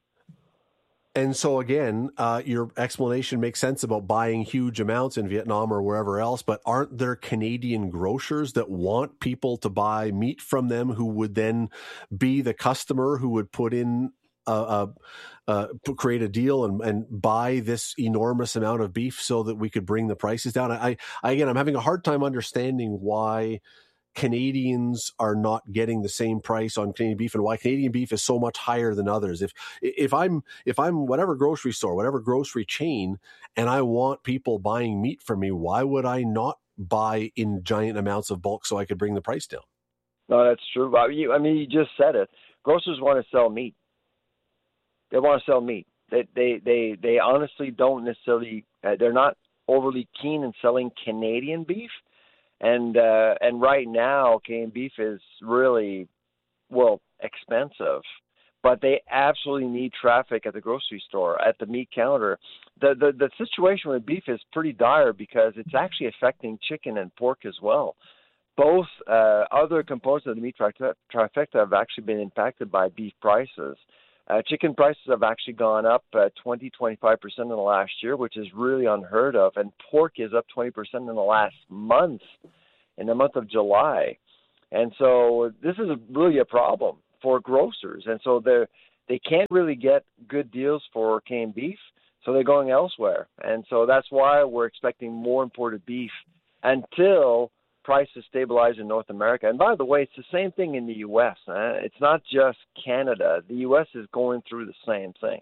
Speaker 1: And so again, uh, your explanation makes sense about buying huge amounts in Vietnam or wherever else, but aren't there Canadian grocers that want people to buy meat from them who would then be the customer who would put in Uh, uh, create a deal and, and buy this enormous amount of beef so that we could bring the prices down? I, I again, I'm having a hard time understanding why Canadians are not getting the same price on Canadian beef and why Canadian beef is so much higher than others. If if I'm if I'm whatever grocery store, whatever grocery chain, and I want people buying meat from me, why would I not buy in giant amounts of bulk so I could bring the price down?
Speaker 6: No, that's true. I mean, you just said it. Grocers want to sell meat. They want to sell meat. They they they, they honestly don't necessarily. Uh, they're not overly keen in selling Canadian beef, and uh, and right now Canadian beef is really well expensive. But they absolutely need traffic at the grocery store, at the meat counter. The the the situation with beef is pretty dire because it's actually affecting chicken and pork as well. Both uh, other components of the meat trifecta have actually been impacted by beef prices. Uh, chicken prices have actually gone up uh, twenty, twenty-five percent in the last year, which is really unheard of. And pork is up twenty percent in the last month, in the month of July. And so this is really a problem for grocers. And so they they can't really get good deals for canned beef, so they're going elsewhere. And so that's why we're expecting more imported beef until prices stabilize in North America. And by the way, it's the same thing in the U S. Uh, it's not just Canada. The U S is going through the same thing.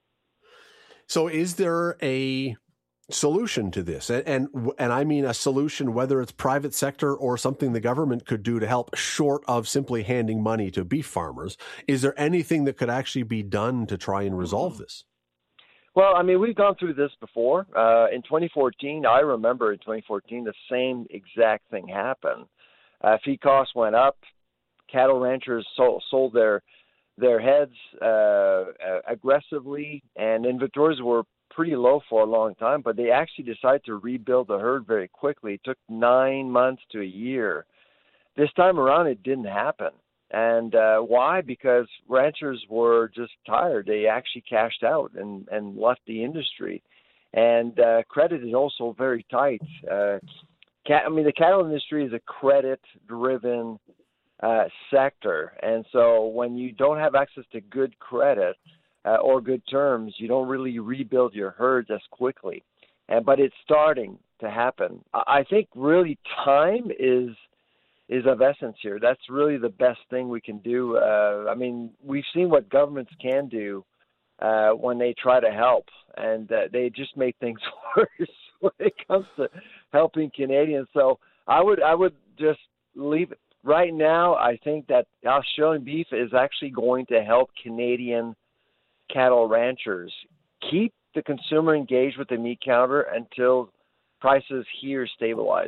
Speaker 1: So is there a solution to this? And, and and I mean a solution, whether it's private sector or something the government could do to help, short of simply handing money to beef farmers. Is there anything that could actually be done to try and resolve this?
Speaker 6: Well, I mean, we've gone through this before. Uh, in twenty fourteen, I remember in twenty fourteen, the same exact thing happened. Uh, feed costs went up. Cattle ranchers sold, sold their their heads uh, aggressively, and inventories were pretty low for a long time, but they actually decided to rebuild the herd very quickly. It took nine months to a year. This time around, it didn't happen. And uh, why? Because ranchers were just tired. They actually cashed out and, and left the industry. And uh, credit is also very tight. Uh, cat, I mean, the cattle industry is a credit-driven uh, sector. And so when you don't have access to good credit uh, or good terms, you don't really rebuild your herds as quickly. And but it's starting to happen. I think really time is – is of essence here. That's really the best thing we can do. Uh, I mean, we've seen what governments can do uh, when they try to help, and uh, they just make things worse when it comes to helping Canadians. So I would, I would just leave it. Right now, I think that Australian beef is actually going to help Canadian cattle ranchers keep the consumer engaged with the meat counter until prices here stabilizes.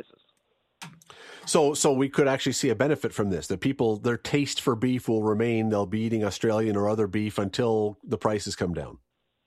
Speaker 1: So so we could actually see a benefit from this, that people, their taste for beef will remain. They'll be eating Australian or other beef until the prices come down.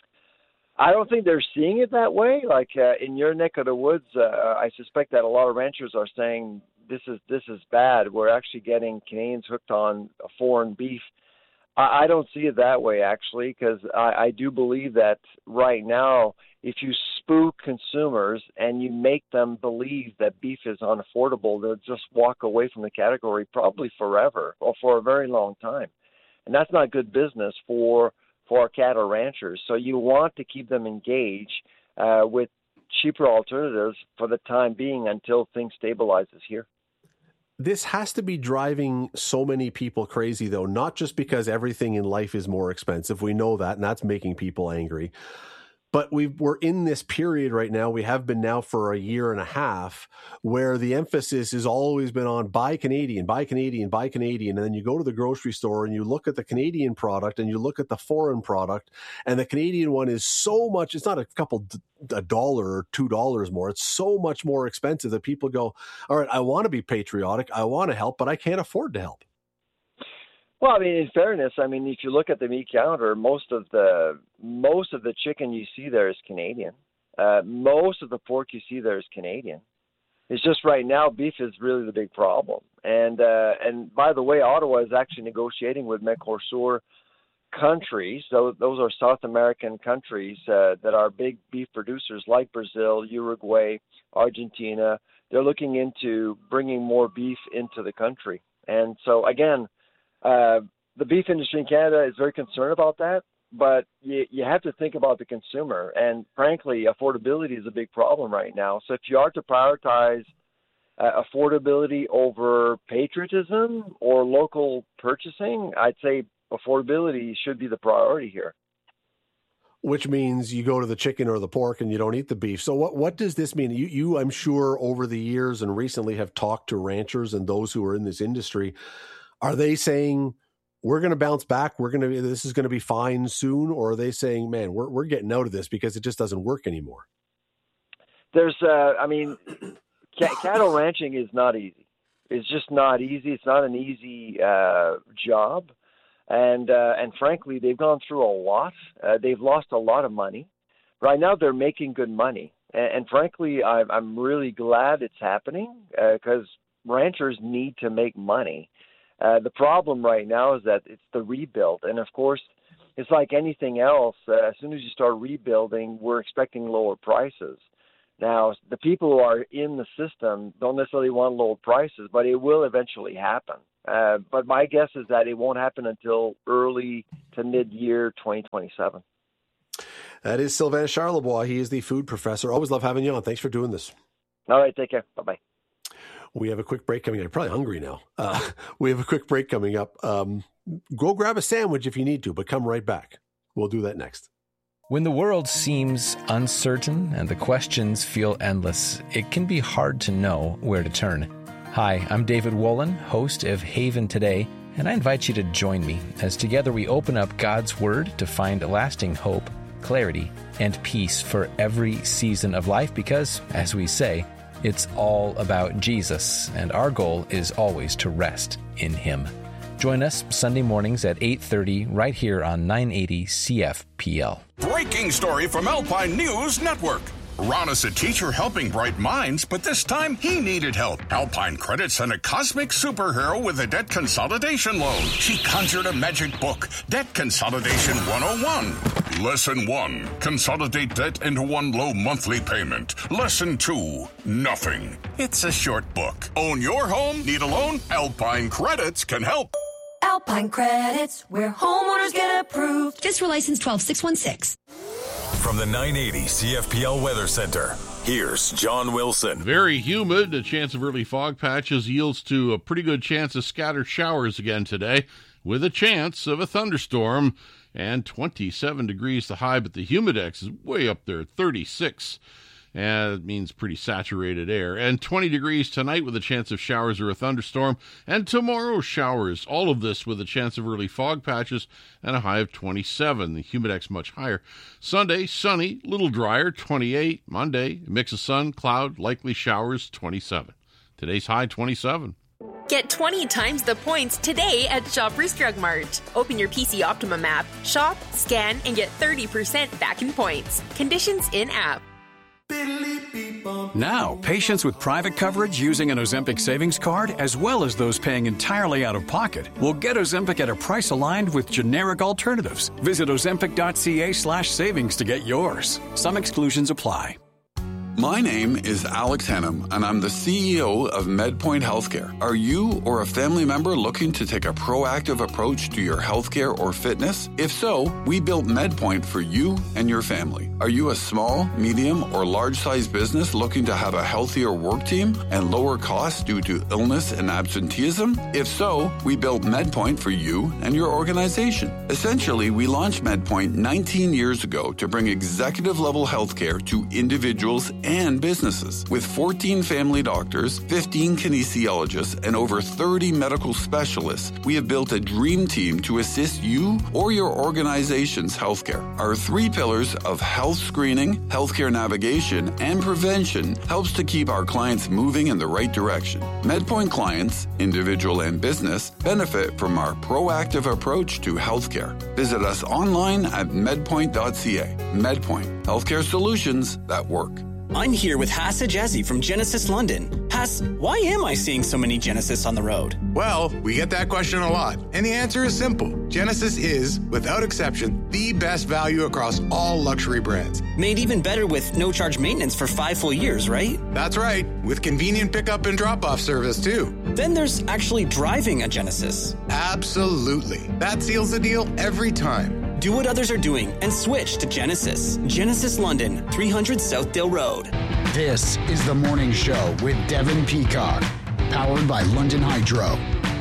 Speaker 6: I don't think they're seeing it that way. Like uh, in your neck of the woods, uh, I suspect that a lot of ranchers are saying this is this is bad. We're actually getting Canadians hooked on foreign beef. I, I don't see it that way, actually, because I, I do believe that right now, if you spook consumers and you make them believe that beef is unaffordable, they'll just walk away from the category probably forever or for a very long time. And that's not good business for for our cattle ranchers. So you want to keep them engaged uh, with cheaper alternatives for the time being until things stabilizes here.
Speaker 1: This has to be driving so many people crazy, though, not just because everything in life is more expensive. We know that, and that's making people angry. But we we're in this period right now, we have been now for a year and a half, where the emphasis has always been on buy Canadian, buy Canadian, buy Canadian. And then you go to the grocery store and you look at the Canadian product and you look at the foreign product, and the Canadian one is so much, it's not a couple, a dollar or two dollars more. It's so much more expensive that people go, all right, I want to be patriotic, I want to help, but I can't afford to help.
Speaker 6: Well, I mean, in fairness, I mean, if you look at the meat counter, most of the most of the chicken you see there is Canadian. Uh, most of the pork you see there is Canadian. It's just right now, beef is really the big problem. And uh, and by the way, Ottawa is actually negotiating with Mercosur countries. So those are South American countries uh, that are big beef producers, like Brazil, Uruguay, Argentina. They're looking into bringing more beef into the country. And so again, Uh, the beef industry in Canada is very concerned about that, but you, you have to think about the consumer. And frankly, affordability is a big problem right now. So if you are to prioritize uh, affordability over patriotism or local purchasing, I'd say affordability should be the priority here.
Speaker 1: Which means you go to the chicken or the pork and you don't eat the beef. So what, what does this mean? You, you, I'm sure, over the years and recently have talked to ranchers and those who are in this industry. Are they saying we're going to bounce back? We're going to, this is going to be fine soon? Or are they saying, man, we're we're getting out of this because it just doesn't work anymore?
Speaker 6: There's, uh, I mean, c- cattle ranching is not easy. It's just not easy. It's not an easy uh, job. And, uh, and frankly, they've gone through a lot. Uh, they've lost a lot of money. Right now, they're making good money. And, and frankly, I, I'm really glad it's happening because uh, ranchers need to make money. Uh, the problem right now is that it's the rebuild. And, of course, it's like anything else. Uh, as soon as you start rebuilding, we're expecting lower prices. Now, the people who are in the system don't necessarily want lower prices, but it will eventually happen. Uh, but my guess is that it won't happen until early to mid-year twenty twenty-seven.
Speaker 1: That is Sylvain Charlebois. He is the food professor. Always love having you on. Thanks for doing this.
Speaker 6: All right, take care. Bye-bye. We
Speaker 1: have a quick break coming up. You're probably hungry now. Uh, we have a quick break coming up. Um, go grab a sandwich if you need to, but come right back. We'll do that next.
Speaker 8: When the world seems uncertain and the questions feel endless, it can be hard to know where to turn. Hi, I'm David Wolin, host of Haven Today, and I invite you to join me as together we open up God's Word to find lasting hope, clarity, and peace for every season of life because, as we say, it's all about Jesus, and our goal is always to rest in Him. Join us Sunday mornings at eight thirty right here on nine eighty C F P L.
Speaker 11: Breaking story from Alpine News Network. Ron is a teacher helping bright minds, but this time he needed help. Alpine Credit sent a cosmic superhero with a debt consolidation loan. She conjured a magic book, Debt Consolidation one oh one. Lesson one, consolidate debt into one low monthly payment. Lesson two, nothing. It's a short book. Own your home? Need a loan? Alpine Credits can help.
Speaker 13: Alpine Credits, where homeowners get approved.
Speaker 10: Fiscal license twelve six one six.
Speaker 15: From the nine eighty C F P L Weather Center, here's John Wilson.
Speaker 16: Very humid. A chance of early fog patches yields to a pretty good chance of scattered showers again today, with a chance of a thunderstorm. And twenty-seven degrees the high, but the humidex is way up there, thirty-six. And it means pretty saturated air. And twenty degrees tonight with a chance of showers or a thunderstorm. And tomorrow, showers. All of this with a chance of early fog patches and a high of twenty-seven. The humidex much higher. Sunday, sunny, little drier, twenty-eight. Monday, mix of sun, cloud, likely showers, twenty-seven. Today's high, twenty-seven.
Speaker 17: Get twenty times the points today at Shoppers Drug Mart. Open your P C Optimum app, shop, scan, and get thirty percent back in points. Conditions in-app.
Speaker 20: Now, patients with private coverage using an Ozempic savings card, as well as those paying entirely out of pocket, will get Ozempic at a price aligned with generic alternatives. Visit ozempic.ca slash savings to get yours. Some exclusions apply.
Speaker 3: My name is Alex Hennum, and I'm the C E O of MedPoint Healthcare. Are you or a family member looking to take a proactive approach to your healthcare or fitness? If so, we built MedPoint for you and your family. Are you a small, medium, or large-sized business looking to have a healthier work team and lower costs due to illness and absenteeism? If so, we built MedPoint for you and your organization. Essentially, we launched MedPoint nineteen years ago to bring executive-level healthcare to individuals and businesses. With fourteen family doctors, fifteen kinesiologists, and over thirty medical specialists, we have built a dream team to assist you or your organization's healthcare. Our three pillars of health screening, healthcare navigation, and prevention helps to keep our clients moving in the right direction. MedPoint clients, individual and business, benefit from our proactive approach to healthcare. Visit us online at medpoint dot c a. MedPoint, healthcare solutions that work.
Speaker 21: I'm here with Haas Ajazi from Genesis London. Haas, why am I seeing so many Genesis on the road?
Speaker 22: Well, we get that question a lot, and the answer is simple. Genesis is, without exception, the best value across all luxury brands.
Speaker 21: Made even better with no-charge maintenance for five full years, right?
Speaker 22: That's right, with convenient pickup and drop-off service, too.
Speaker 21: Then there's actually driving a Genesis.
Speaker 22: Absolutely. That seals the deal every time.
Speaker 21: Do what others are doing and switch to Genesis. Genesis London, three hundred Southdale Road.
Speaker 19: This is The Morning Show with Devin Peacock, powered by London Hydro.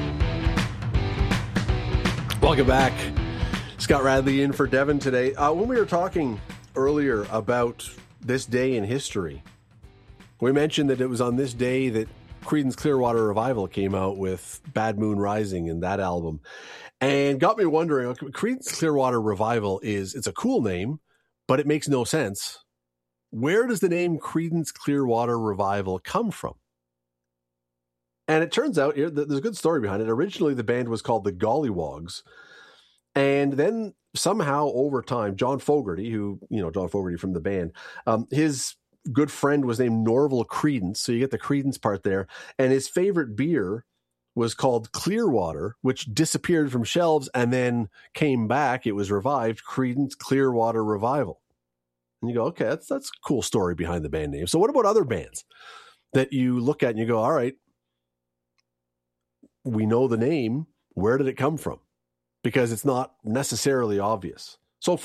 Speaker 1: Welcome back. Scott Radley in for Devin today. Uh, when we were talking earlier about this day in history, we mentioned that it was on this day that Creedence Clearwater Revival came out with Bad Moon Rising in that album. And got me wondering, Creedence Clearwater Revival is, it's a cool name, but it makes no sense. Where does the name Creedence Clearwater Revival come from? And it turns out here, there's a good story behind it. Originally, the band was called the Gollywogs. And then somehow over time, John Fogerty, who, you know, John Fogerty from the band, um, his good friend was named Norval Creedence. So you get the Creedence part there. And his favorite beer was called Clearwater, which disappeared from shelves and then came back. It was revived, Creedence Clearwater Revival. And you go, okay, that's that's a cool story behind the band name. So what about other bands that you look at and you go, all right, we know the name. Where did it come from? Because it's not necessarily obvious.